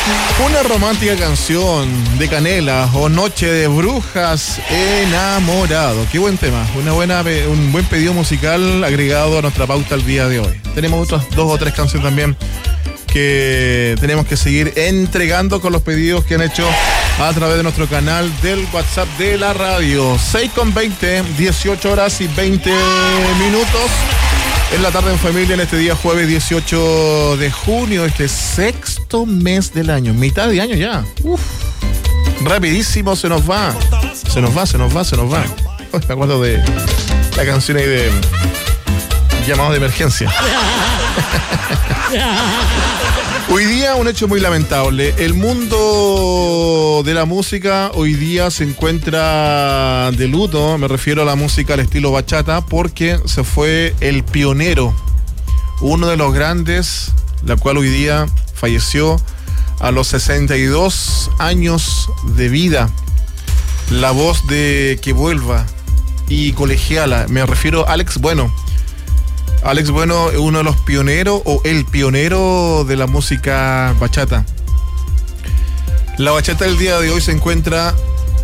Una romántica canción de Canela o Noche de Brujas Enamorado. Qué buen tema, un buen pedido musical agregado a nuestra pauta el día de hoy. Tenemos otras 2 o 3 canciones también que tenemos que seguir entregando con los pedidos que han hecho a través de nuestro canal del WhatsApp de la radio. 6:20, 18 horas y 20 minutos. En la tarde en familia en este día jueves 18 de junio, este sexto mes del año, mitad de año ya. Uf, rapidísimo se nos va. Me acuerdo de la canción ahí de llamado de emergencia. Hoy día un hecho muy lamentable. El mundo de la música hoy día se encuentra de luto. Me refiero a la música al estilo bachata, porque se fue el pionero, uno de los grandes, la cual hoy día falleció a los 62 años de vida. La voz de Que Vuelva y colegiala, me refiero a Alex Bueno. Alex Bueno es uno de los pioneros o el pionero de la música bachata. La bachata del día de hoy se encuentra,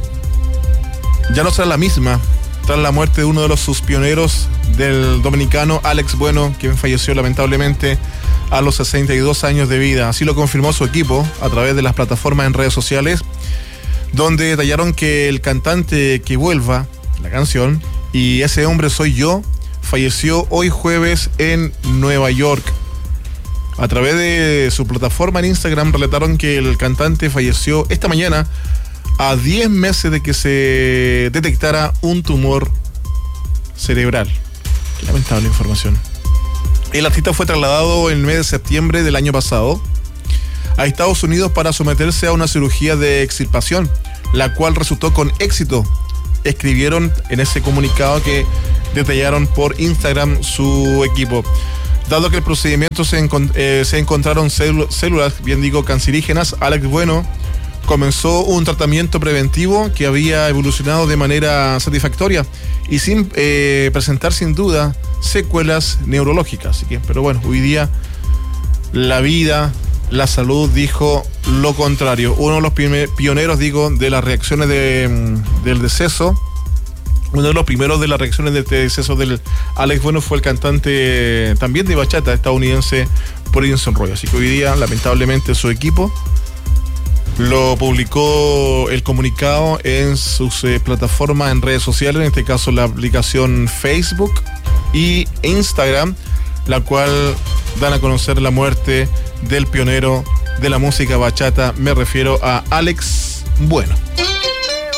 ya no será la misma, tras la muerte de uno de sus pioneros, del dominicano Alex Bueno, quien falleció lamentablemente a los 62 años de vida. Así lo confirmó su equipo a través de las plataformas en redes sociales, donde detallaron que el cantante Que Vuelva, la canción, y Ese hombre soy yo, falleció hoy jueves en Nueva York. A través de su plataforma en Instagram relataron que el cantante falleció esta mañana a 10 meses de que se detectara un tumor cerebral. Qué lamentable información. El artista fue trasladado en el mes de septiembre del año pasado a Estados Unidos para someterse a una cirugía de extirpación, la cual resultó con éxito. Escribieron en ese comunicado que detallaron por Instagram su equipo. Dado que el procedimiento se encontraron células, cancerígenas, Alex Bueno comenzó un tratamiento preventivo que había evolucionado de manera satisfactoria y sin presentar sin duda secuelas neurológicas. Así que, pero bueno, hoy día la vida, la salud dijo lo contrario. Uno de los pioneros, de las reacciones del deceso. Uno de los primeros de las reacciones de deceso del Alex Bueno fue el cantante también de bachata estadounidense Prince Royce. Así que hoy día, lamentablemente, su equipo lo publicó el comunicado en sus plataformas en redes sociales, en este caso la aplicación Facebook y Instagram, la cual dan a conocer la muerte del pionero de la música bachata. Me refiero a Alex Bueno.